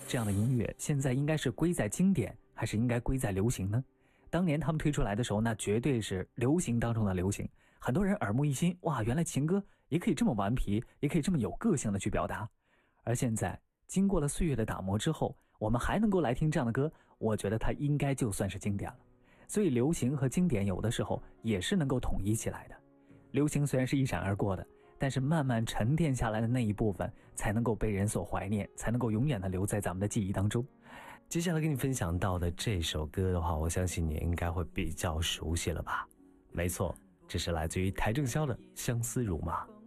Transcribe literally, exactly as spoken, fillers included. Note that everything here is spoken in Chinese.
这样的音乐现在应该是归在经典，还是应该归在流行呢？当年他们推出来的时候，那绝对是流行当中的流行，很多人耳目一新，哇，原来情歌也可以这么顽皮，也可以这么有个性的去表达。而现在经过了岁月的打磨之后，我们还能够来听这样的歌，我觉得它应该就算是经典了。所以流行和经典有的时候也是能够统一起来的。流行虽然是一闪而过的，但是慢慢沉淀下来的那一部分才能够被人所怀念，才能够永远的留在咱们的记忆当中。 接下来跟你分享到的这首歌的话，我相信你应该会比较熟悉了吧。没错，这是来自于邰正宵的《相思如马》。